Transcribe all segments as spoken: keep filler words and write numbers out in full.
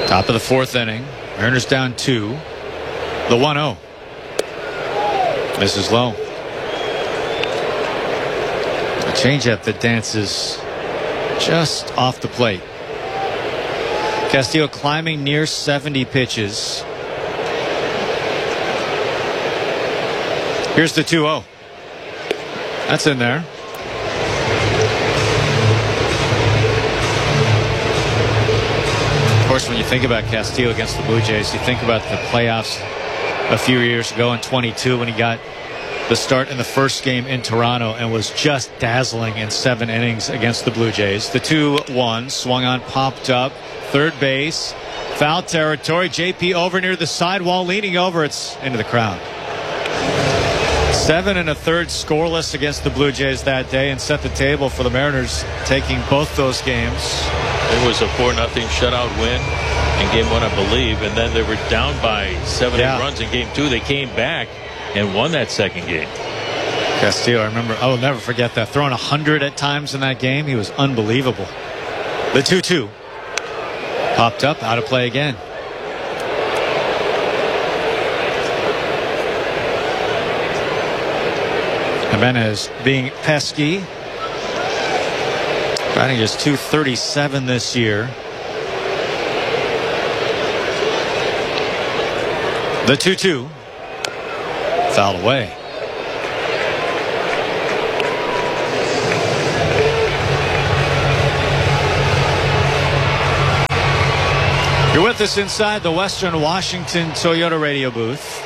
Top of the fourth inning. Mariners down two. The one oh. This is low. A changeup that dances just off the plate. Castillo climbing near seventy pitches. Here's the two oh. That's in there. Of course, when you think about Castillo against the Blue Jays, you think about the playoffs a few years ago in twenty-two when he got the start in the first game in Toronto and was just dazzling in seven innings against the Blue Jays. The two one swung on, popped up, third base, foul territory. J P over near the sidewall, leaning over. It's into the crowd. Seven and a third scoreless against the Blue Jays that day, and set the table for the Mariners taking both those games. It was a four nothing shutout win in game one, I believe, and then they were down by seven yeah. runs in game two. They came back and won that second game. Castillo, I remember, I will never forget that. Throwing one hundred at times in that game. He was unbelievable. The two two. Popped up, out of play again. Jimenez being pesky. Batting just two thirty-seven this year. The two two. Fouled away. You're with us inside the Western Washington Toyota radio booth.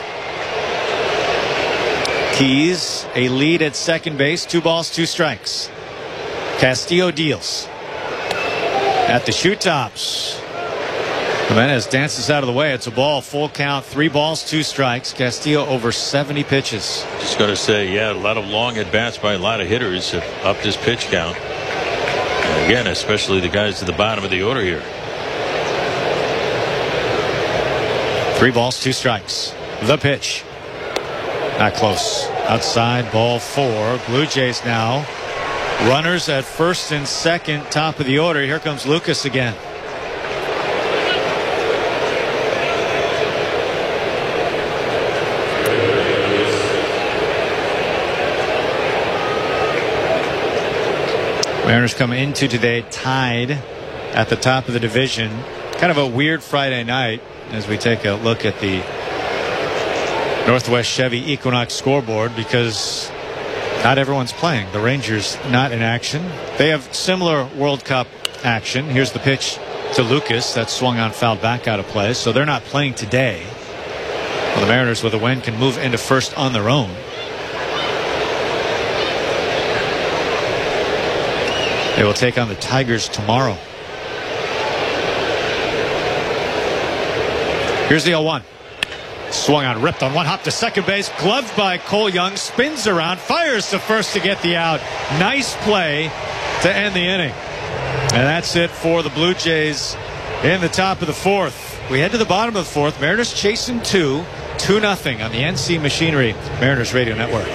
Keys, a lead at second base, two balls, two strikes. Castillo deals at the shoe tops. Jimenez dances out of the way. It's a ball, full count, three balls, two strikes. Castillo over seventy pitches. Just going to say, yeah, a lot of long at bats by a lot of hitters have upped his pitch count. And again, especially the guys at the bottom of the order here. Three balls, two strikes. The pitch. Not close. Outside, ball four. Blue Jays now. Runners at first and second, top of the order. Here comes Lucas again. Mariners come into today tied at the top of the division. Kind of a weird Friday night as we take a look at the Northwest Chevy Equinox scoreboard, because not everyone's playing. The Rangers not in action. They have similar World Cup action. Here's the pitch to Lucas. That swung on, fouled back out of play. So they're not playing today. Well, the Mariners with a win can move into first on their own. They will take on the Tigers tomorrow. Here's the oh one. Swung on, ripped on one hop to second base, gloved by Cole Young, spins around, fires to first to get the out. Nice play to end the inning. And that's it for the Blue Jays in the top of the fourth. We head to the bottom of the fourth. Mariners chasing two, two nothing on the N C Machinery Mariners Radio Network.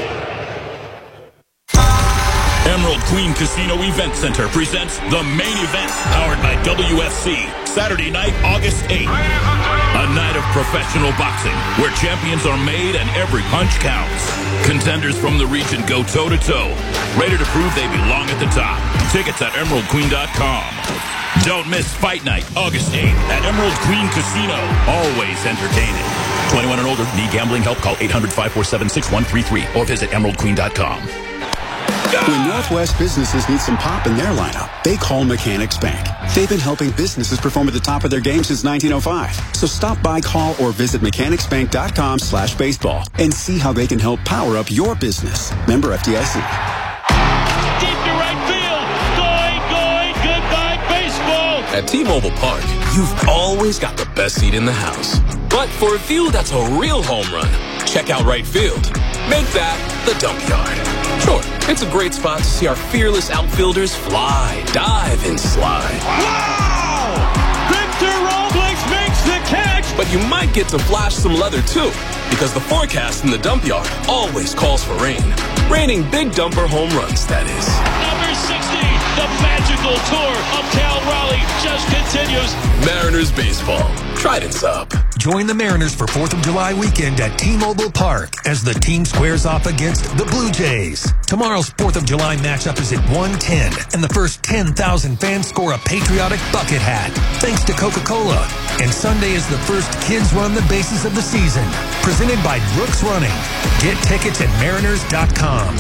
Emerald Queen Casino Event Center presents the main event, powered by W F C, Saturday night, August eighth. A night of professional boxing where champions are made and every punch counts. Contenders from the region go toe-to-toe, ready to prove they belong at the top. Tickets at emerald queen dot com. Don't miss Fight Night, August eighth at Emerald Queen Casino. Always entertaining. twenty-one and older. Need gambling help? Call eight hundred, five four seven, six one three three or visit emerald queen dot com. When Northwest businesses need some pop in their lineup, they call Mechanics Bank. They've been helping businesses perform at the top of their game since nineteen oh five. So stop by, call, or visit mechanics bank dot com slash baseball and see how they can help power up your business. Member F D I C. Deep to right field. Going, going, goodbye baseball. At T-Mobile Park, you've always got the best seat in the house. But for a view that's a real home run, check out right field. Make that the dump yard. Sure, it's a great spot to see our fearless outfielders fly, dive, and slide. Wow! Victor Robles makes the catch! But you might get to flash some leather too, because the forecast in the dump yard always calls for rain. Raining big dumper home runs, that is. Number sixty, the magical tour of Cal Raleigh just continues. Mariners baseball. Trident's up. Join the Mariners for fourth of July weekend at T-Mobile Park as the team squares off against the Blue Jays. Tomorrow's fourth of July matchup is at one ten, and the first ten thousand fans score a patriotic bucket hat, thanks to Coca-Cola. And Sunday is the first Kids Run the Bases of the season, presented by Brooks Running. Get tickets at mariners dot com.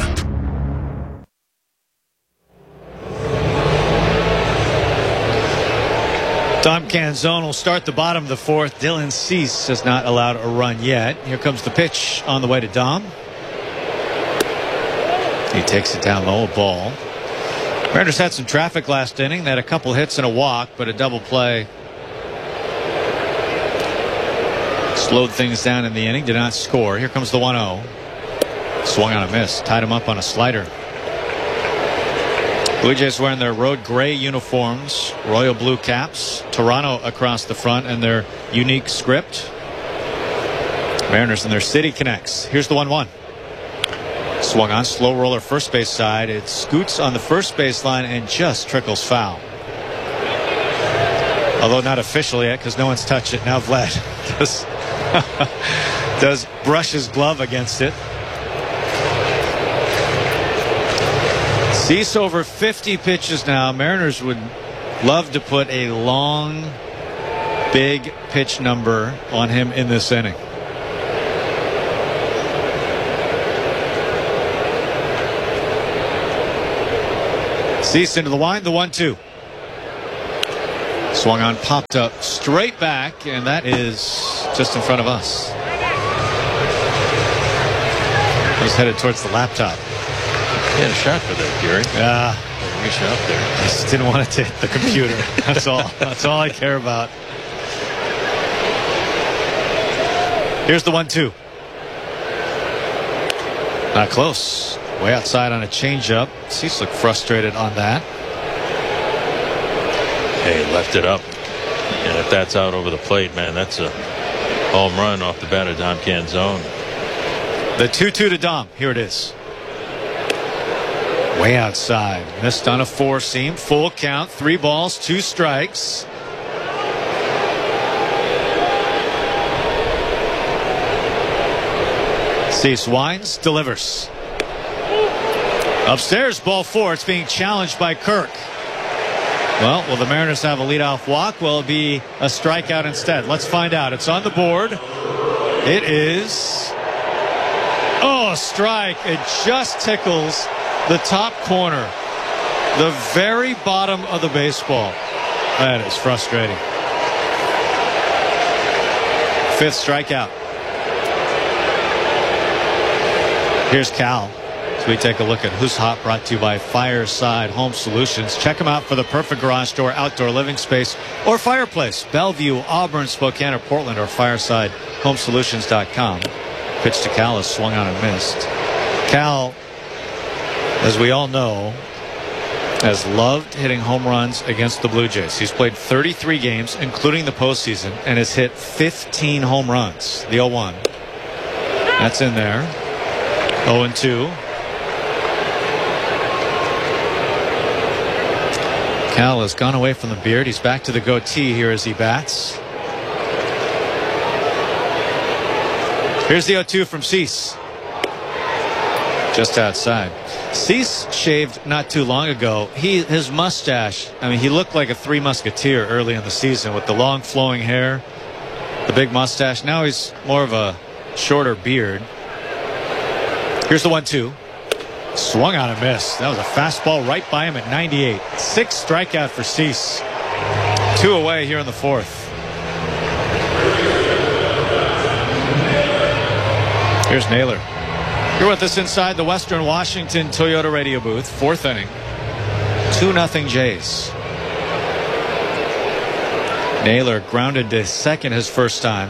Dom Canzone will start the bottom of the fourth. Dylan Cease has not allowed a run yet. Here comes the pitch on the way to Dom. He takes it down low, a ball. Mariners had some traffic last inning. They had a couple hits and a walk, but a double play slowed things down in the inning. Did not score. Here comes the one oh. Swung on a miss. Tied him up on a slider. Blue Jays wearing their road gray uniforms, royal blue caps, Toronto across the front, and their unique script. Mariners in their City Connects. Here's the one one. Swung on, slow roller first base side. It scoots on the first base line and just trickles foul. Although not officially yet because no one's touched it. Now Vlad does, does brush his glove against it. Cease over fifty pitches now. Mariners would love to put a long, big pitch number on him in this inning. Cease into the wind, the one two. Swung on, popped up straight back, and that is just in front of us. He's headed towards the laptop. He had a shot for that, Gary. Yeah. Uh, reach out there. I just didn't want it to hit the computer. That's all. That's all I care about. Here's the one two. Not close. Way outside on a changeup. Cease looked frustrated on that. Hey, left it up. And if that's out over the plate, man, that's a home run off the bat of Dom Canzone. The two two to Dom. Here it is. Way outside. Missed on a four seam. Full count. Three balls, two strikes. Cease winds, delivers. Upstairs, ball four. It's being challenged by Kirk. Well, will the Mariners have a leadoff walk? Will it be a strikeout instead? Let's find out. It's on the board. It is. Oh, a strike. It just tickles the top corner. The very bottom of the baseball. That is frustrating. Fifth strikeout. Here's Cal. So we take a look at Who's Hot, brought to you by Fireside Home Solutions. Check them out for the perfect garage door, outdoor living space, or fireplace. Bellevue, Auburn, Spokane, or Portland, or fireside home solutions dot com. Pitch to Cal is swung on and missed. Cal, as we all know, has loved hitting home runs against the Blue Jays. He's played thirty-three games, including the postseason, and has hit fifteen home runs. The oh one. That's in there. oh and two. Cal has gone away from the beard. He's back to the goatee here as he bats. Here's the oh two from Cease. Just outside. Cease shaved not too long ago. He his mustache, I mean, he looked like a Three Musketeer early in the season with the long flowing hair, the big mustache. Now he's more of a shorter beard. Here's the one two. Swung on a miss. That was a fastball right by him at ninety-eight. Sixth strikeout for Cease. Two away here in the fourth. Here's Naylor. You're with us inside the Western Washington Toyota radio booth. Fourth inning. two nothing Jays. Naylor grounded to second his first time.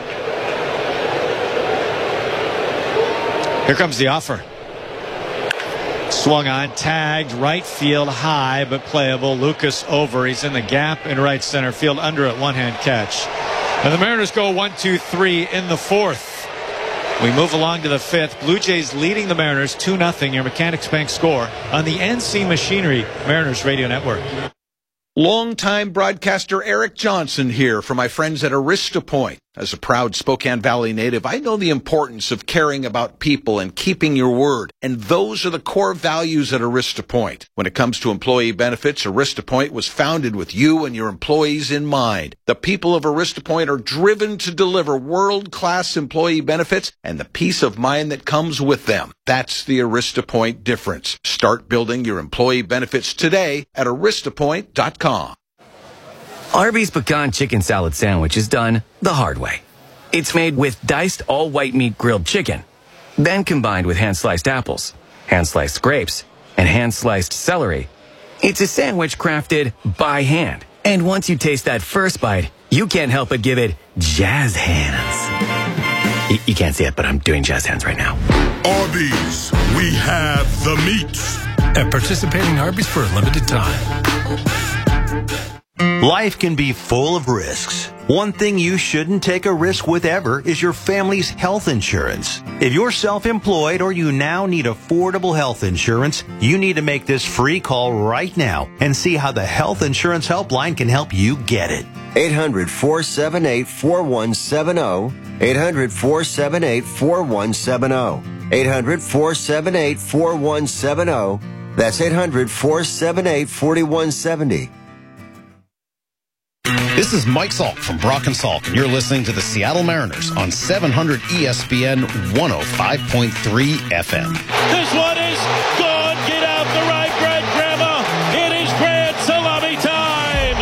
Here comes the offer. Swung on, tagged, right field high, but playable. Lucas over. He's in the gap in right center field, under it, one-hand catch. And the Mariners go one two three in the fourth. We move along to the fifth. Blue Jays leading the Mariners two nothing. Your Mechanics Bank score on the N C Machinery Mariners Radio Network. Longtime broadcaster Eric Johnson here for my friends at Arista Point. As a proud Spokane Valley native, I know the importance of caring about people and keeping your word. And those are the core values at Arista Point. When it comes to employee benefits, Arista Point was founded with you and your employees in mind. The people of Arista Point are driven to deliver world-class employee benefits and the peace of mind that comes with them. That's the Arista Point difference. Start building your employee benefits today at arista point dot com. Arby's Pecan Chicken Salad Sandwich is done the hard way. It's made with diced all-white meat grilled chicken, then combined with hand-sliced apples, hand-sliced grapes, and hand-sliced celery. It's a sandwich crafted by hand. And once you taste that first bite, you can't help but give it jazz hands. Y- you can't see it, but I'm doing jazz hands right now. Arby's, we have the meats. At participating Arby's for a limited time. Life can be full of risks. One thing you shouldn't take a risk with ever is your family's health insurance. If you're self-employed or you now need affordable health insurance, you need to make this free call right now and see how the Health Insurance Helpline can help you get it. eight hundred, four seven eight, four one seven zero. eight hundred, four seven eight, four one seven zero. eight hundred, four seven eight, four one seven zero. That's eight hundred, four seven eight, four one seven zero. This is Mike Salk from Brock and Salk, and you're listening to the Seattle Mariners on seven hundred E S P N one oh five point three F M. This one is gone. Get out the right, Grand Grandma. It is grand salami time.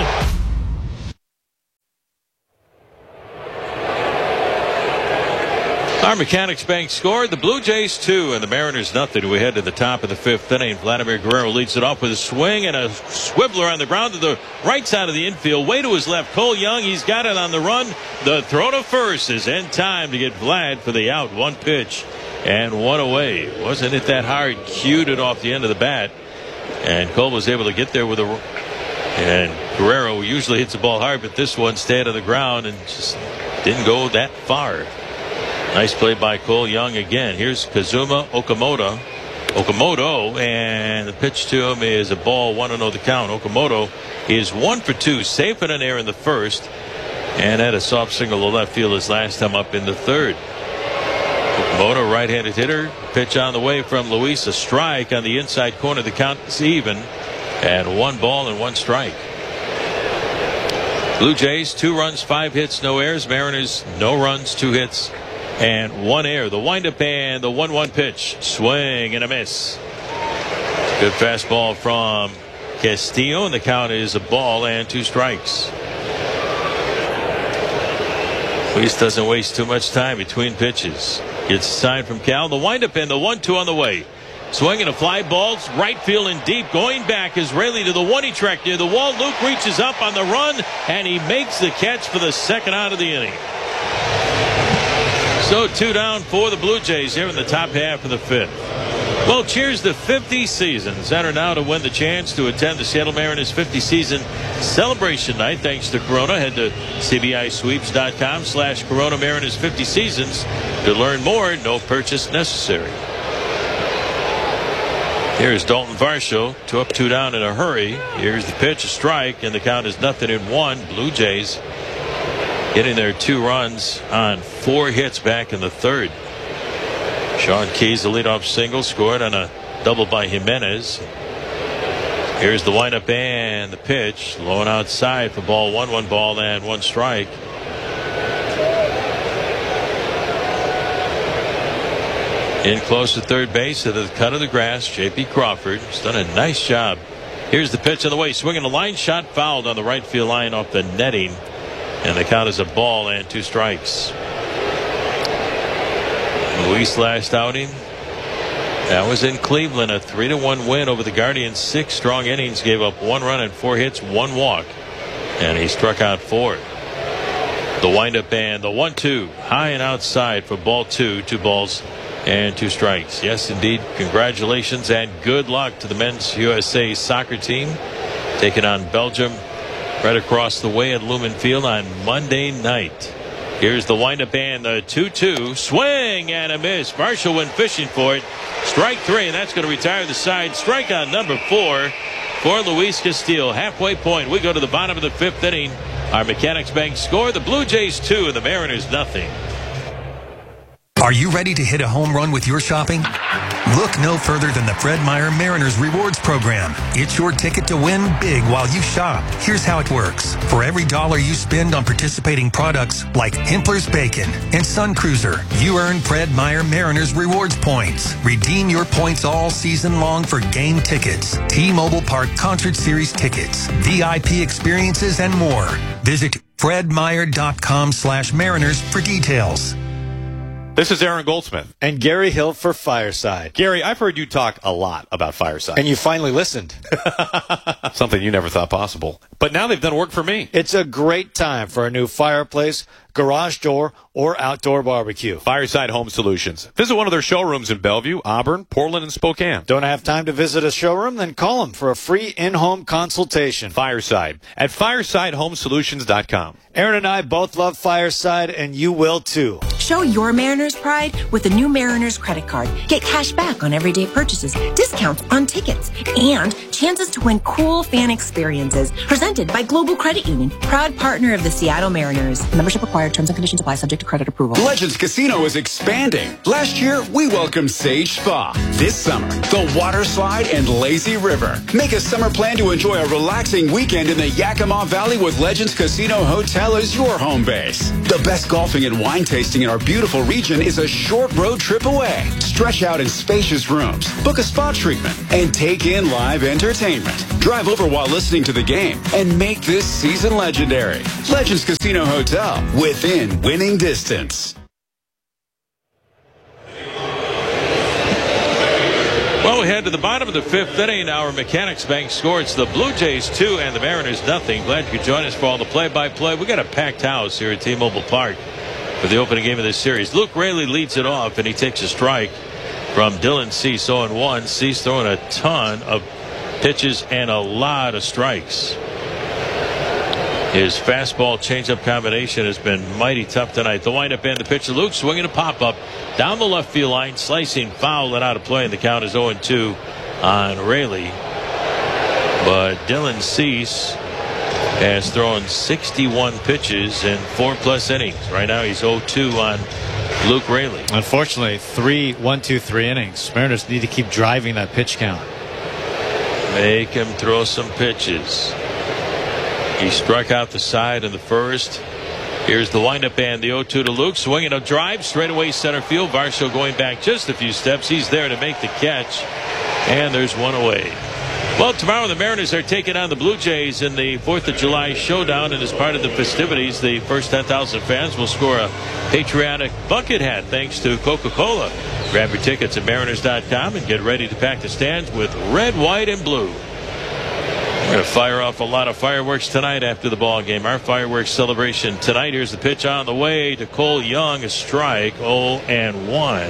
Our Mechanics Bank scored. The Blue Jays two and the Mariners nothing. We head to the top of the fifth inning. Vladimir Guerrero leads it off with a swing and a swiveler on the ground to the right side of the infield. Way to his left. Cole Young, he's got it on the run. The throw to first is in time to get Vlad for the out. One pitch and one away. Wasn't it that hard? Cued it off the end of the bat. And Cole was able to get there with a... And Guerrero usually hits the ball hard, but this one stayed on the ground and just didn't go that far. Nice play by Cole Young again. Here's Kazuma Okamoto. Okamoto, and the pitch to him is a ball, one to know the count. Okamoto is one for two, safe in an air in the first, and had a soft single to left field his last time up in the third. Okamoto, right-handed hitter, pitch on the way from Luis, a strike on the inside corner. The count is even, and one ball and one strike. Blue Jays, two runs, five hits, no errors. Mariners, no runs, two hits, and one error. The windup and the one one pitch. Swing and a miss. Good fastball from Castillo, and the count is a ball and two strikes. Luis doesn't waste too much time between pitches. Gets a sign from Cal. The windup and the one two on the way. Swinging a fly ball, right field and deep. Going back is Raley to the one-he track near the wall. Luke reaches up on the run, and he makes the catch for the second out of the inning. So two down for the Blue Jays here in the top half of the fifth. Well, cheers to fifty seasons. Enter now to win the chance to attend the Seattle Mariners fifty season celebration night. Thanks to Corona. Head to cbisweeps.com slash Corona Mariners fifty seasons to learn more. No purchase necessary. Here's Dalton Varsho. Two up, two down in a hurry. Here's the pitch, a strike, and the count is nothing in one. Blue Jays getting their two runs on four hits back in the third. Sean Keys, the leadoff single, scored on a double by Jimenez. Here's the windup and the pitch. Low and outside for ball one, one ball and one strike. In close to third base at the cut of the grass, J P Crawford has done a nice job. Here's the pitch on the way. Swinging a line shot, fouled on the right field line off the netting. And the count is a ball and two strikes. Luis last outing, that was in Cleveland, a three to one win over the Guardians. Six strong innings, gave up one run and four hits, one walk, and he struck out four. The windup and the one two, high and outside for ball two, two balls and two strikes. Yes, indeed. Congratulations and good luck to the men's U S A soccer team taking on Belgium right across the way at Lumen Field on Monday night. Here's the windup and the two two. Swing and a miss. Varsho went fishing for it. Strike three, and that's going to retire the side. Strikeout number four for Luis Castillo. Halfway point. We go to the bottom of the fifth inning. Our Mechanics Bank score, the Blue Jays two and the Mariners nothing. Are you ready to hit a home run with your shopping? Look no further than the Fred Meyer Mariners Rewards Program. It's your ticket to win big while you shop. Here's how it works. For every dollar you spend on participating products like Himpler's Bacon and Sun Cruiser, you earn Fred Meyer Mariners Rewards points. Redeem your points all season long for game tickets, T-Mobile Park Concert Series tickets, V I P experiences, and more. Visit fredmeyer.com slash mariners for details. This is Aaron Goldsmith. And Gary Hill for Fireside. Gary, I've heard you talk a lot about Fireside. And you finally listened. Something you never thought possible. But now they've done work for me. It's a great time for a new fireplace, garage door, or outdoor barbecue. Fireside Home Solutions. Visit one of their showrooms in Bellevue, Auburn, Portland, and Spokane. Don't have time to visit a showroom? Then call them for a free in-home consultation. Fireside at fireside home solutions dot com. Aaron and I both love Fireside, and you will too. Show your Mariners pride with the new Mariners credit card. Get cash back on everyday purchases, discounts on tickets, and chances to win cool fan experiences. Presented by Global Credit Union, proud partner of the Seattle Mariners. Membership required. Terms and conditions apply. Subject to credit approval. Legends Casino is expanding. Last year, we welcomed Sage Spa. This summer, the Water Slide and Lazy River. Make a summer plan to enjoy a relaxing weekend in the Yakima Valley with Legends Casino Hotel as your home base. The best golfing and wine tasting in our beautiful region is a short road trip away. Stretch out in spacious rooms, book a spa treatment, and take in live entertainment. Drive over while listening to the game and make this season legendary. Legends Casino Hotel, within winning distance. Well, we head to the bottom of the fifth inning. Our Mechanics Bank score. It's the Blue Jays two and the Mariners nothing. Glad you could join us for all the play-by-play. We got a packed house here at T-Mobile Park for the opening game of this series. Luke Raley leads it off, and he takes a strike from Dylan Cease. oh and one. Cease throwing a ton of pitches and a lot of strikes. His fastball changeup combination has been mighty tough tonight. The windup and the pitch to Luke, swinging a pop-up down the left field line, slicing foul and out of play, and the count is oh and two on Raley. But Dylan Cease has thrown sixty-one pitches in four plus innings. Right now he's oh two on Luke Raley. Unfortunately, three, one, two, three innings. Mariners need to keep driving that pitch count. Make him throw some pitches. He struck out the side in the first. Here's the windup and the oh two to Luke. Swinging a drive straight away center field. Varsho going back just a few steps. He's there to make the catch. And there's one away. Well, tomorrow the Mariners are taking on the Blue Jays in the fourth of July showdown. And as part of the festivities, the first ten thousand fans will score a patriotic bucket hat thanks to Coca-Cola. Grab your tickets at mariners dot com and get ready to pack the stands with red, white, and blue. We're going to fire off a lot of fireworks tonight after the ball game. Our fireworks celebration tonight. Here's the pitch on the way to Cole Young. A strike, oh and one.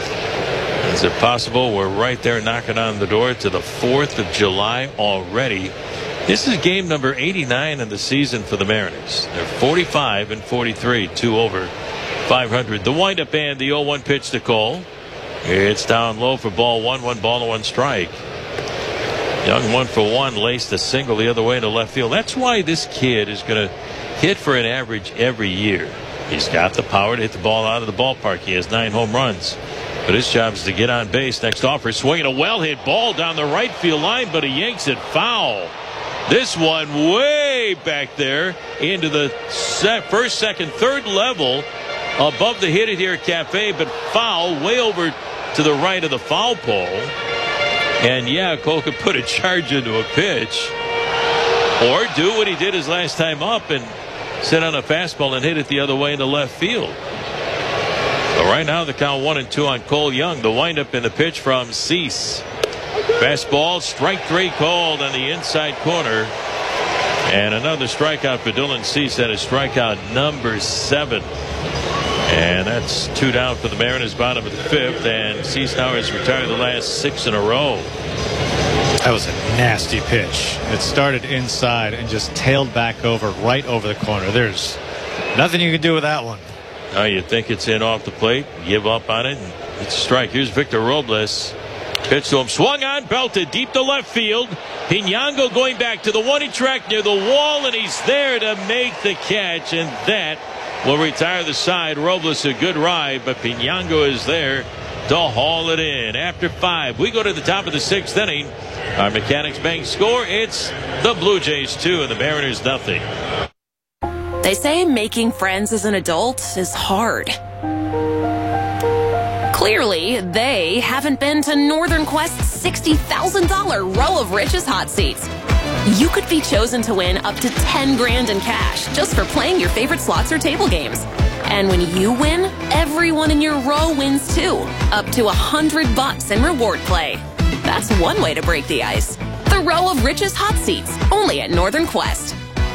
Is it possible we're right there knocking on the door to the fourth of July already? This is game number eighty-nine in the season for the Mariners. They're forty-five and forty-three, two over five hundred. The windup and the oh one pitch to Cole. It's down low for ball one, one ball and one strike. Young one for one, laced a single the other way into left field. That's why this kid is going to hit for an average every year. He's got the power to hit the ball out of the ballpark. He has nine home runs. But his job is to get on base. Next offer, swinging a well-hit ball down the right field line, but he yanks it foul. This one way back there into the set, first, second, third level above the Hit It Here Cafe, but foul way over to the right of the foul pole. And yeah, Cole could put a charge into a pitch or do what he did his last time up and sit on a fastball and hit it the other way into left field. But right now the count one and two on Cole Young. The windup in the pitch from Cease. Fastball, strike three called on the inside corner. And another strikeout for Dylan Cease. That is strikeout number seven. And that's two down for the Mariners, bottom of the fifth. And Cease now has retired the last six in a row. That was a nasty pitch. It started inside and just tailed back over, right over the corner. There's nothing you can do with that one. Now you think it's in off the plate, give up on it, and it's a strike. Here's Victor Robles. Pitch to him, swung on, belted deep to left field. Pinango going back to the one-inch track near the wall, and he's there to make the catch, and that will retire the side. Robles a good ride, but Pinango is there to haul it in. After five, we go to the top of the sixth inning. Our Mechanics Bank score, it's the Blue Jays two and the Mariners nothing. They say making friends as an adult is hard. Clearly, they haven't been to Northern Quest's sixty thousand dollars row of Rich's hot seats. You could be chosen to win up to ten grand in cash just for playing your favorite slots or table games. And when you win, everyone in your row wins too, up to a hundred bucks in reward play. That's one way to break the ice. The row of Rich's hot seats, only at Northern Quest.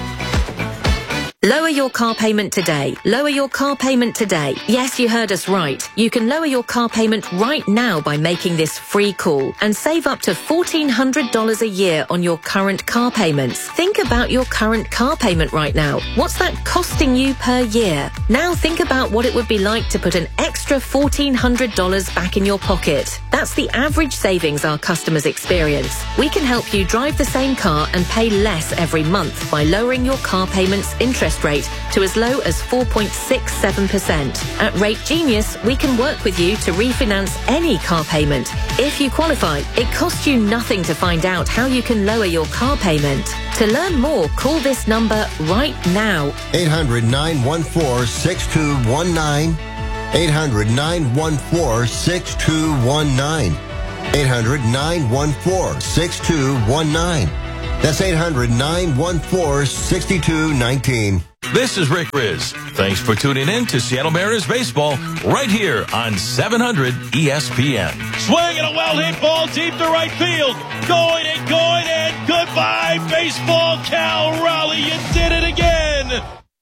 Lower your car payment today. Lower your car payment today. Yes, you heard us right. You can lower your car payment right now by making this free call and save up to fourteen hundred dollars a year on your current car payments. Think about your current car payment right now. What's that costing you per year? Now think about what it would be like to put an extra fourteen hundred dollars back in your pocket. That's the average savings our customers experience. We can help you drive the same car and pay less every month by lowering your car payment's interest rate to as low as four point six seven percent. At Rate Genius, we can work with you to refinance any car payment. If you qualify, it costs you nothing to find out how you can lower your car payment. To learn more, call this number right now. eight hundred, nine one four, six two one nine. eight hundred, nine one four, six two one nine. eight hundred, nine one four, six two one nine. That's eight hundred, nine one four, six two one nine. This is Rick Riz. Thanks for tuning in to Seattle Mariners baseball right here on seven hundred E S P N. Swing and a well-hit ball deep to right field. Going and going and goodbye, baseball. Cal Raleigh, you did it again.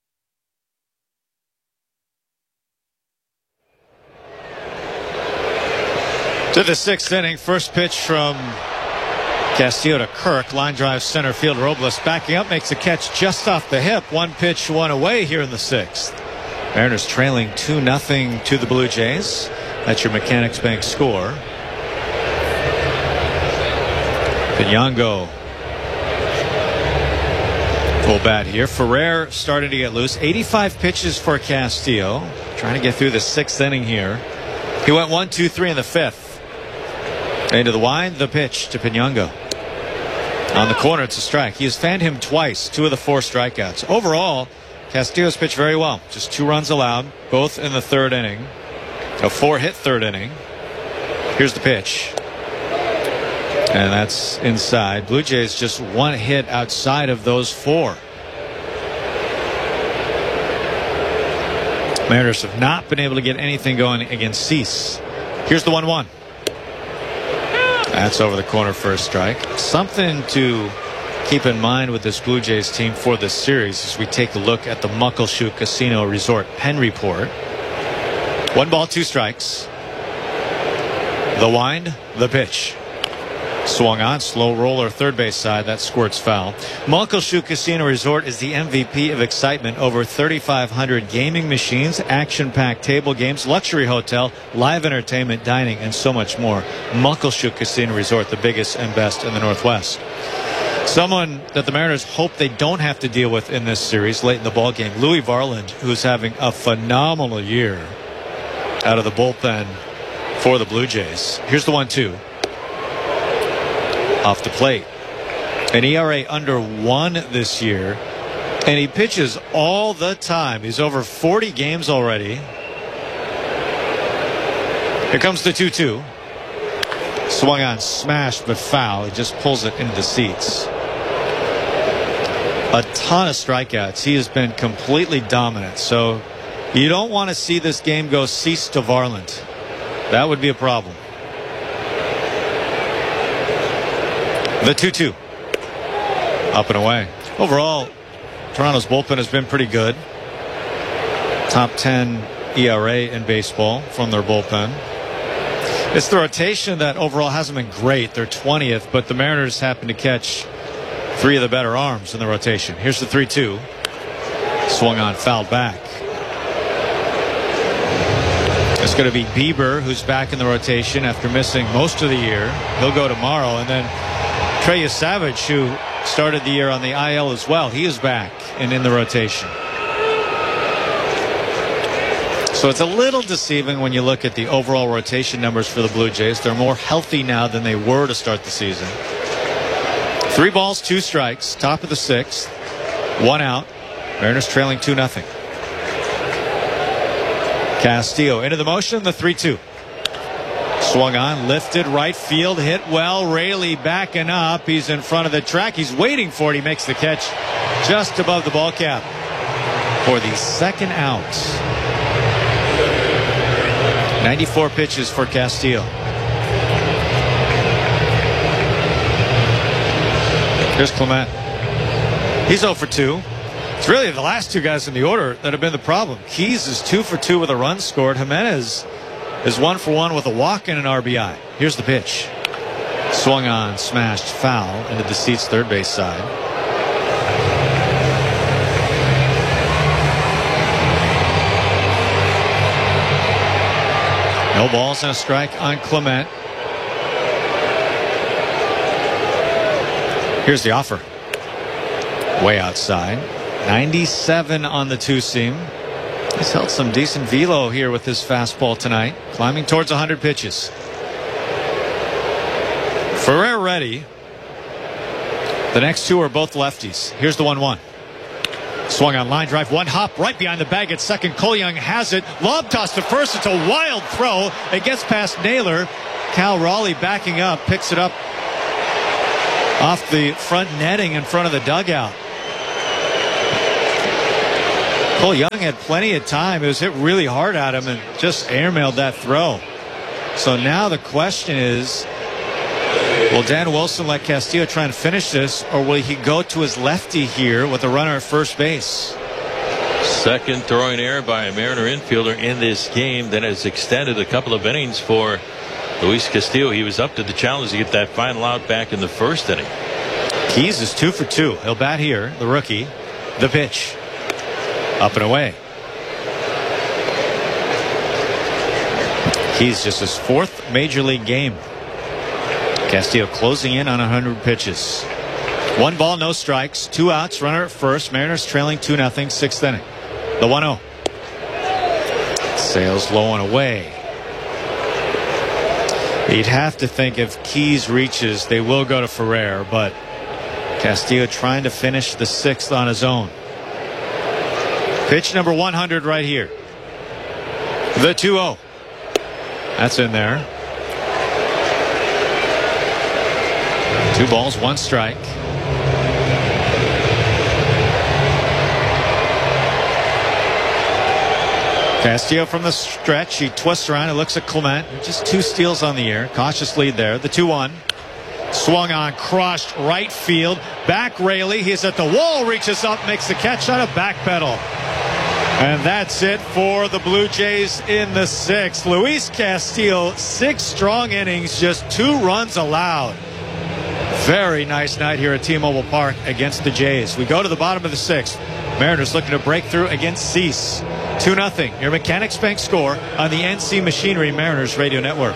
To the sixth inning, first pitch from Castillo to Kirk. Line drive center field. Robles backing up, makes a catch just off the hip. One pitch, one away here in the sixth. Mariners trailing two nothing to the Blue Jays. That's your Mechanics Bank score. Pinango full bat here. Ferrer starting to get loose. eighty-five pitches for Castillo. Trying to get through the sixth inning here. He went one, two, three in the fifth. Into the wind, the pitch to Pinango. On the corner, it's a strike. He has fanned him twice, two of the four strikeouts. Overall, Castillo's pitched very well. Just two runs allowed, both in the third inning. A four-hit third inning. Here's the pitch. And that's inside. Blue Jays just one hit outside of those four. Mariners have not been able to get anything going against Cease. Here's the one one. That's over the corner for a strike. Something to keep in mind with this Blue Jays team for this series as we take a look at the Muckleshoot Casino Resort Pen Report. One ball, two strikes. The wind, the pitch. Swung on, slow roller, third base side. That squirts foul. Muckleshoot Casino Resort is the M V P of excitement. Over thirty-five hundred gaming machines, action-packed table games, luxury hotel, live entertainment, dining, and so much more. Muckleshoot Casino Resort, the biggest and best in the Northwest. Someone that the Mariners hope they don't have to deal with in this series late in the ballgame, Louis Varland, who's having a phenomenal year out of the bullpen for the Blue Jays. Here's the one two. Off the plate. An E R A under one this year, and he pitches all the time. He's over forty games already. Here comes the two two. Swung on, smashed, but foul. He just pulls it into the seats. A ton of strikeouts. He has been completely dominant. So you don't want to see this game go Cease to Varland. That would be a problem. The two two. Up and away. Overall, Toronto's bullpen has been pretty good. Top ten E R A in baseball from their bullpen. It's the rotation that overall hasn't been great. They're twentieth, but the Mariners happen to catch three of the better arms in the rotation. Here's the three two. Swung on, fouled back. It's going to be Bieber, who's back in the rotation after missing most of the year. He'll go tomorrow. And then Trey Savage, who started the year on the I L as well. He is back and in the rotation. So it's a little deceiving when you look at the overall rotation numbers for the Blue Jays. They're more healthy now than they were to start the season. Three balls, two strikes, top of the sixth, one out. Mariners trailing two nothing. Castillo into the motion, the three two. Swung on, lifted, right field, hit well. Raley backing up. He's in front of the track. He's waiting for it. He makes the catch just above the ball cap for the second out. ninety-four pitches for Castillo. Here's Clement. He's oh for two. It's really the last two guys in the order that have been the problem. Keys is two for two with a run scored. Jimenez is one for one with a walk and an R B I. Here's the pitch. Swung on, smashed, foul into the seats third base side. No balls and a strike on Clement. Here's the offer. Way outside. ninety-seven on the two-seam. He's held some decent velo here with his fastball tonight. Climbing towards one hundred pitches. Ferrer ready. The next two are both lefties. Here's the one one. Swung on line drive. One hop right behind the bag at second. Cole Young has it. Lob toss to first. It's a wild throw. It gets past Naylor. Cal Raleigh backing up. Picks it up off the front netting in front of the dugout. Cole Young had plenty of time. It was hit really hard at him and just airmailed that throw. So now the question is, will Dan Wilson let Castillo try and finish this, or will he go to his lefty here with a runner at first base? Second throwing error by a Mariner infielder in this game that has extended a couple of innings for Luis Castillo. He was up to the challenge to get that final out back in the first inning. Keys is two for two. He'll bat here, the rookie. The pitch. Up and away. Keys just his fourth major league game. Castillo closing in on one hundred pitches. One ball, no strikes, two outs, runner at first. Mariners trailing two nothing, sixth inning. The one oh. Sails low and away. You'd have to think if Keys reaches, they will go to Ferrer, but Castillo trying to finish the sixth on his own. Pitch number one hundred right here. The two oh. That's in there. Two balls, one strike. Castillo from the stretch. He twists around and looks at Clement. Just two steals on the air. Cautious lead there. The two one. Swung on, crushed, right field. Back Raley. He's at the wall, reaches up, makes the catch on a back pedal. And that's it for the Blue Jays in the sixth. Luis Castillo, six strong innings, just two runs allowed. Very nice night here at T-Mobile Park against the Jays. We go to the bottom of the sixth. Mariners looking to break through against Cease. two nothing. Your Mechanics Bank score on the N C Machinery Mariners Radio Network.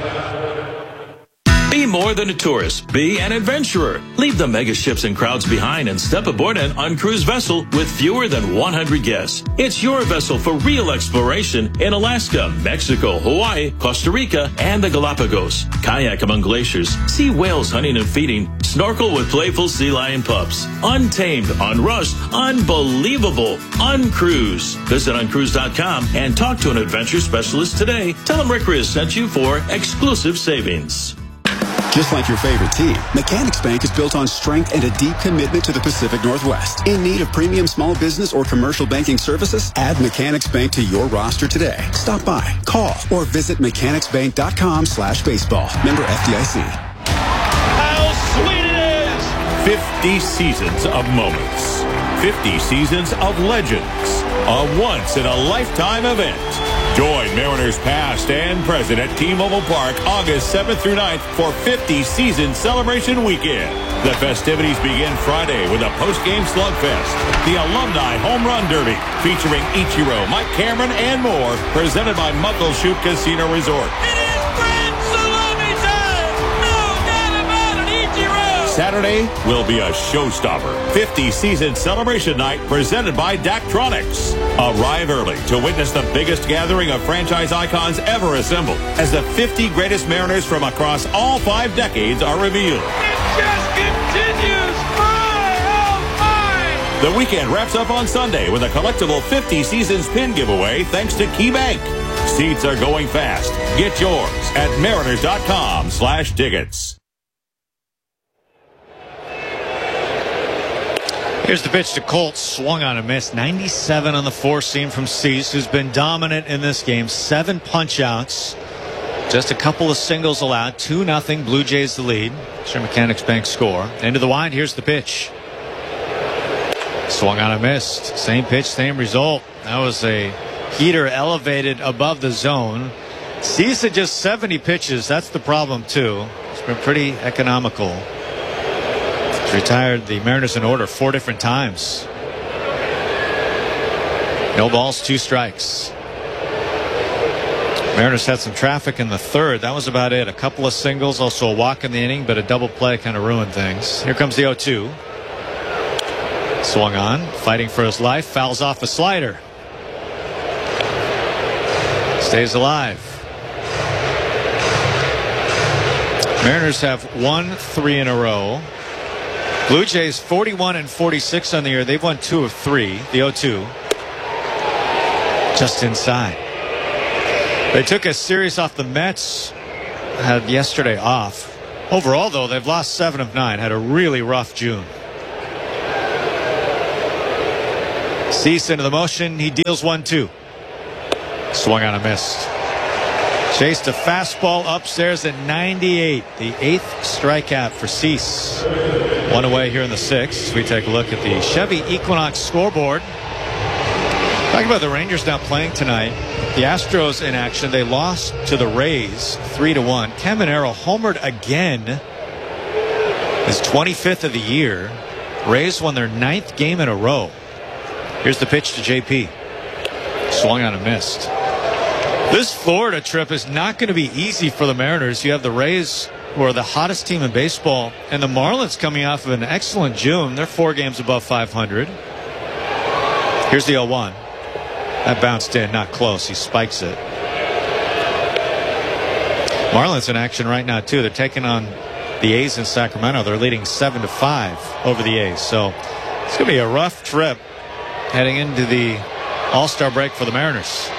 Be more than a tourist. Be an adventurer. Leave the mega ships and crowds behind and step aboard an uncruised vessel with fewer than one hundred guests. It's your vessel for real exploration in Alaska, Mexico, Hawaii, Costa Rica, and the Galapagos. Kayak among glaciers. See whales hunting and feeding. Snorkel with playful sea lion pups. Untamed, unrushed, unbelievable. Uncruise. Visit uncruise dot com and talk to an adventure specialist today. Tell them Rick Riz sent you for exclusive savings. Just like your favorite team, Mechanics Bank is built on strength and a deep commitment to the Pacific Northwest. In need of premium small business or commercial banking services? Add Mechanics Bank to your roster today. Stop by, call, or visit mechanics bank dot com slash baseball. Member F D I C. How sweet it is! fifty seasons of moments. fifty seasons of legends. A once-in-a-lifetime event. Join Mariners past and present at T-Mobile Park August seventh through ninth for fifty season celebration weekend. The festivities begin Friday with a post-game slugfest. The Alumni Home Run Derby featuring Ichiro, Mike Cameron, and more, presented by Muckleshoot Casino Resort. Saturday will be a showstopper. fifty season celebration night presented by Daktronics. Arrive early to witness the biggest gathering of franchise icons ever assembled as the fifty greatest Mariners from across all five decades are revealed. It just continues. five oh five. The weekend wraps up on Sunday with a collectible fifty seasons pin giveaway thanks to KeyBank. Seats are going fast. Get yours at mariners.com slash tickets. Here's the pitch to Colts. Swung on a miss. ninety-seven on the four seam from Cease, who's been dominant in this game. Seven punch outs. Just a couple of singles allowed. two nothing. Blue Jays the lead. Sure Mechanics Bank score. Into the wind. Here's the pitch. Swung on a miss. Same pitch, same result. That was a heater elevated above the zone. Cease at just seventy pitches. That's the problem, too. It's been pretty economical. He's retired the Mariners in order four different times. No balls, two strikes. Mariners had some traffic in the third. That was about it. A couple of singles, also a walk in the inning, but a double play kind of ruined things. Here comes the oh two. Swung on, fighting for his life, fouls off a slider. Stays alive. Mariners have won three in a row. Blue Jays forty-one and forty-six on the year. They've won two of three. The oh two. Just inside. They took a series off the Mets. Had yesterday off. Overall, though, they've lost seven of nine. Had a really rough June. Cease into the motion. He deals one two. Swung on a miss. Chased a fastball upstairs at ninety-eight. The eighth strikeout for Cease. One away here in the sixth. We take a look at the Chevy Equinox scoreboard. Talking about the Rangers not playing tonight. The Astros in action. They lost to the Rays three to one. Caminero homered again. His twenty-fifth of the year. Rays won their ninth game in a row. Here's the pitch to J P. Swung on and missed. This Florida trip is not going to be easy for the Mariners. You have the Rays, who are the hottest team in baseball, and the Marlins coming off of an excellent June. They're four games above five hundred. Here's the oh one. That bounced in, not close. He spikes it. Marlins in action right now, too. They're taking on the A's in Sacramento. They're leading seven to five over the A's. So it's going to be a rough trip heading into the All-Star break for the Mariners.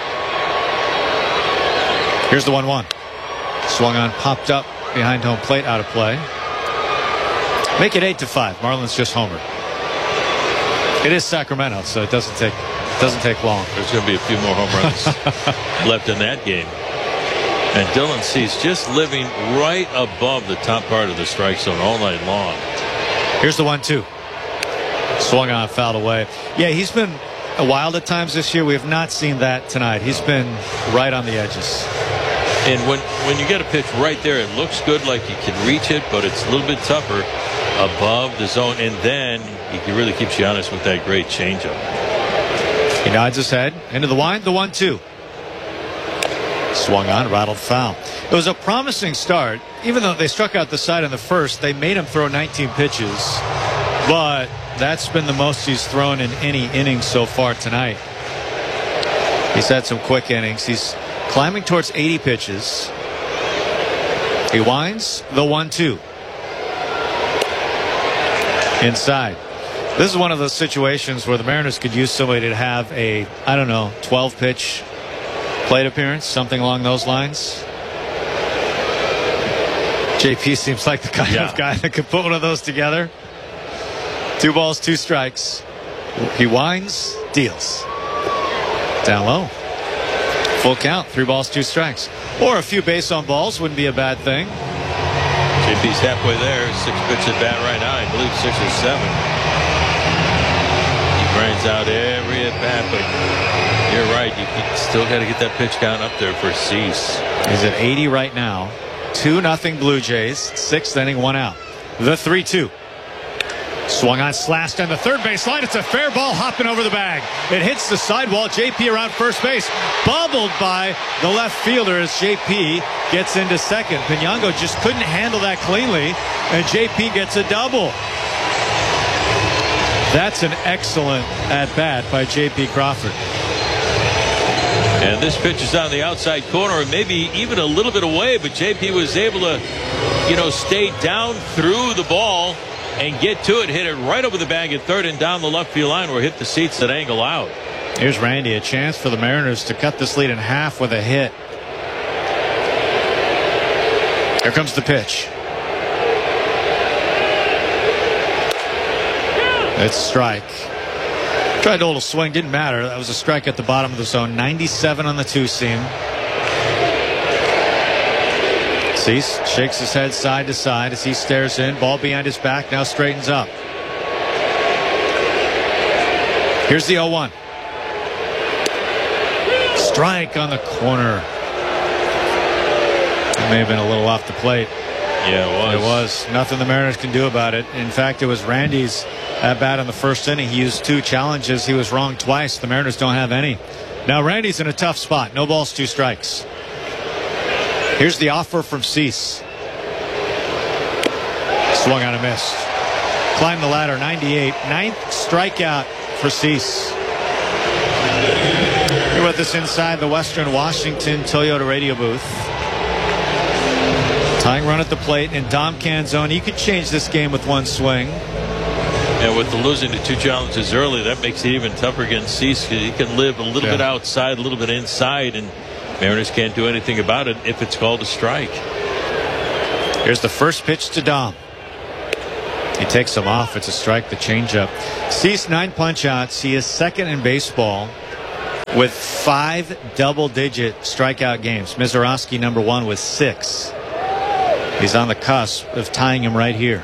Here's the one one. Swung on, popped up behind home plate, out of play. Make it eight to five. Marlins just homered. It is Sacramento, so it doesn't take doesn't take long. There's going to be a few more home runs left in that game. And Dylan Cease just living right above the top part of the strike zone all night long. Here's the one two. Swung on, fouled away. Yeah, he's been wild at times this year. We have not seen that tonight. He's been right on the edges. And when, when you get a pitch right there, it looks good, like you can reach it, but it's a little bit tougher above the zone. And then he really keeps you honest with that great changeup. He nods his head into the wind, the one two. Swung on, rattled foul. It was a promising start. Even though they struck out the side in the first, they made him throw nineteen pitches. But that's been the most he's thrown in any inning so far tonight. He's had some quick innings. He's climbing towards eighty pitches. He winds the one two. Inside. This is one of those situations where the Mariners could use somebody to have a, I don't know, twelve pitch plate appearance, something along those lines. J P seems like the kind yeah. of guy that could put one of those together. Two balls, two strikes. He winds, deals. Down low. Full count, three balls, two strikes. Or a few base on balls wouldn't be a bad thing. J P's halfway there. Six pitch at bat right now. I believe six or seven. He grinds out every at bat, but you're right. You, you still got to get that pitch count up there for Cease. He's at eighty right now. two nothing Blue Jays. Sixth inning, one out. The three two. Swung on, slashed on the third base line. It's a fair ball hopping over the bag. It hits the sidewall. J P around first base. Bobbled by the left fielder as J P gets into second. Pinango just couldn't handle that cleanly, and J P gets a double. That's an excellent at-bat by J P Crawford. And this pitch is on the outside corner, maybe even a little bit away, but J P was able to, you know, stay down through the ball and get to it, hit it right over the bag at third and down the left field line where it hit the seats that angle out. Here's Randy, a chance for the Mariners to cut this lead in half with a hit. Here comes the pitch. It's a strike. Tried to hold a swing, didn't matter. That was a strike at the bottom of the zone. ninety-seven on the two-seam. Cease shakes his head side to side as he stares in. Ball behind his back, now straightens up. Here's the oh one. Strike on the corner. It may have been a little off the plate. Yeah, it was. It was. Nothing the Mariners can do about it. In fact, it was Randy's at bat in the first inning. He used two challenges. He was wrong twice. The Mariners don't have any. Now Randy's in a tough spot. No balls, two strikes. Here's the offer from Cease. Swung on a miss. Climbed the ladder, ninety-eight. Ninth strikeout for Cease. You're with us inside the Western Washington Toyota radio booth. Tying run at the plate in Dom Canzone. He could change this game with one swing. And with the losing to two challenges early, that makes it even tougher against Cease. He can live a little yeah. bit outside, a little bit inside, and Mariners can't do anything about it if it's called a strike. Here's the first pitch to Dom. He takes him off. It's a strike, the changeup. Cease nine punch outs. He is second in baseball with five double-digit strikeout games. Mizorowski number one with six. He's on the cusp of tying him right here.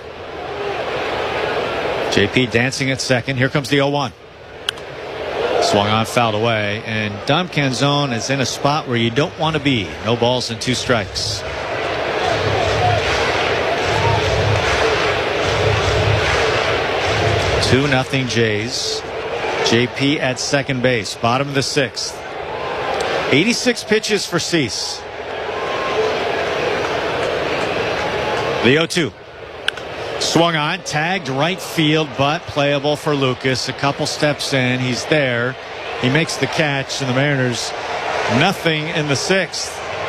J P dancing at second. Here comes the oh one. Swung on, fouled away, and Dom Canzone is in a spot where you don't want to be. No balls and two strikes. Two nothing Jays. J P at second base, bottom of the sixth. eighty-six pitches for Cease. The oh two. Swung on, tagged right field, but playable for Lucas. A couple steps in, he's there. He makes the catch, and the Mariners nothing in the sixth.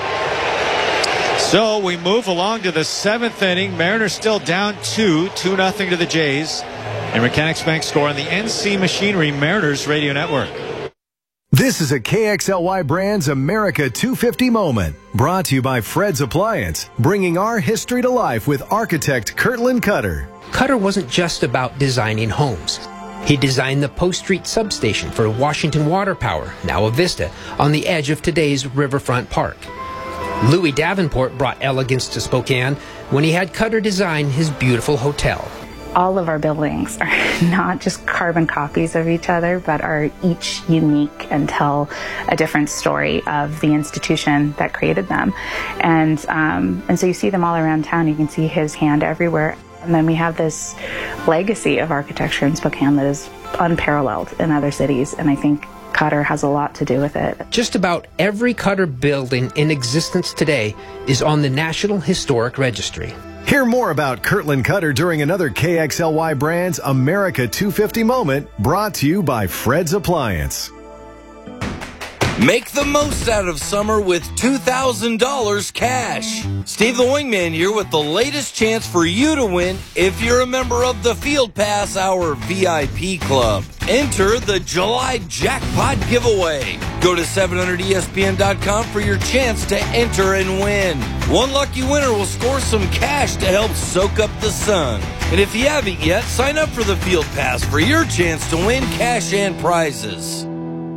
So we move along to the seventh inning. Mariners still down two, two nothing to the Jays. And Mechanics Bank score on the N C Machinery Mariners Radio Network. This is a K X L Y Brands America two fifty moment, brought to you by Fred's Appliance, bringing our history to life with architect Kirtland Cutter. Cutter wasn't just about designing homes. He designed the Post Street substation for Washington Water Power, now Avista, on the edge of today's Riverfront Park. Louis Davenport brought elegance to Spokane when he had Cutter design his beautiful hotel. All of our buildings are not just carbon copies of each other, but are each unique and tell a different story of the institution that created them. And um, and so you see them all around town. You can see his hand everywhere. And then we have this legacy of architecture in Spokane that is unparalleled in other cities. And I think Cutter has a lot to do with it. Just about every Cutter building in existence today is on the National Historic Registry. Hear more about Kirtland Cutter during another K X L Y Brands America two fifty moment, brought to you by Fred's Appliance. Make the most out of summer with two thousand dollars cash. Steve the Wingman here with the latest chance for you to win if you're a member of the Field Pass Hour V I P Club. Enter the July Jackpot Giveaway. Go to seven hundred E S P N dot com for your chance to enter and win. One lucky winner will score some cash to help soak up the sun. And if you haven't yet, sign up for the Field Pass for your chance to win cash and prizes.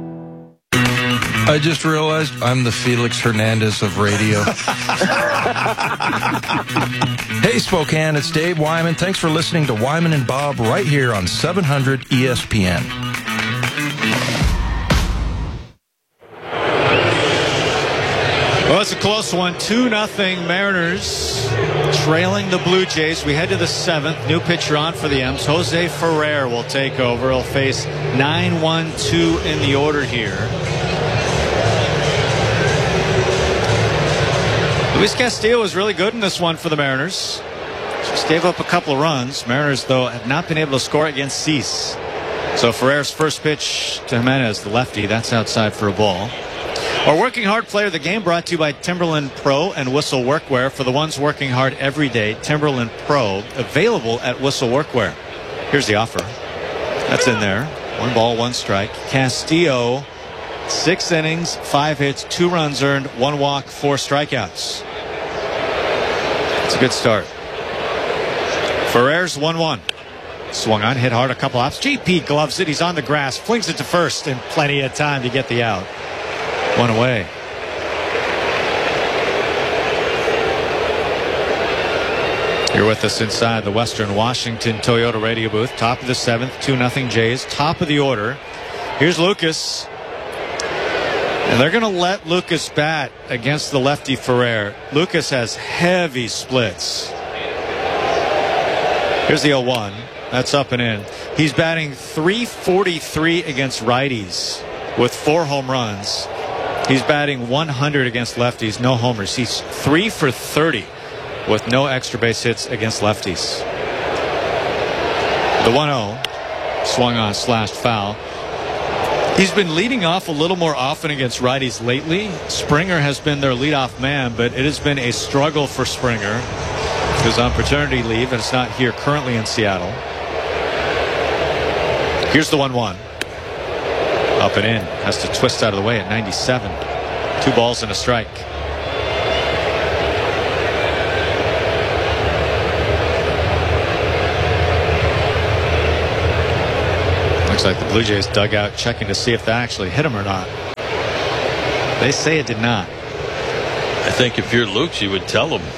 I just realized I'm the Felix Hernandez of radio. Hey, Spokane, it's Dave Wyman. Thanks for listening to Wyman and Bob right here on seven hundred E S P N. Well, That's a close one. two nothing Mariners trailing the Blue Jays. We head to the seventh. New pitcher on for the M's. Jose Ferrer will take over. He'll face nine one two in the order here. Luis Castillo was really good in this one for the Mariners. Just gave up a couple of runs. Mariners, though, have not been able to score against Cease. So Ferrer's first pitch to Jimenez, the lefty, that's outside for a ball. Our working hard player of the game brought to you by Timberland Pro and Whistle Workwear. For the ones working hard every day, Timberland Pro, available at Whistle Workwear. Here's the offer. That's in there. One ball, one strike. Castillo, six innings, five hits, two runs earned, one walk, four strikeouts. It's a good start. Ferrer's one one. Swung on, hit hard, a couple hops. J P gloves it. He's on the grass, flings it to first, and plenty of time to get the out. One away. You're with us inside the Western Washington Toyota radio booth. Top of the seventh, two nothing Jays. Top of the order. Here's Lucas. And they're going to let Lucas bat against the lefty Ferrer. Lucas has heavy splits. Here's the oh one. That's up and in. He's batting three forty-three against righties with four home runs. He's batting one hundred against lefties, no homers. He's three for thirty with no extra base hits against lefties. The one oh. Swung on, slashed foul. He's been leading off a little more often against righties lately. Springer has been their leadoff man, but it has been a struggle for Springer. He's on paternity leave, and it's not here currently in Seattle. Here's the one one. Up and in. Has to twist out of the way at ninety-seven. Two balls and a strike. Looks like the Blue Jays dugout checking to see if that actually hit him or not. They say it did not. I think if you're Luke, you would tell him.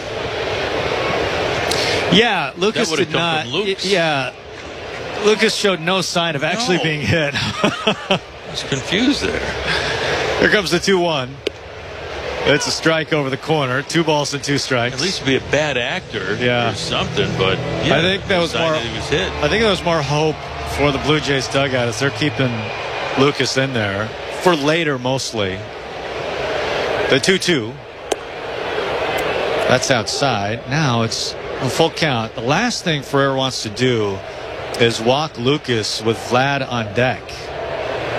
Yeah, Lucas that did come not. From Luke's. Yeah, Lucas showed no sign of actually no. being hit. He's confused there. Here comes the two one. It's a strike over the corner. Two balls and two strikes. At least be a bad actor yeah. or something, but yeah, I think that was more. That he was hit. I think there was more hope for the Blue Jays dugout as they're keeping Lucas in there for later mostly. The two two. That's outside. Now it's a full count. The last thing Ferrer wants to do is walk Lucas with Vlad on deck.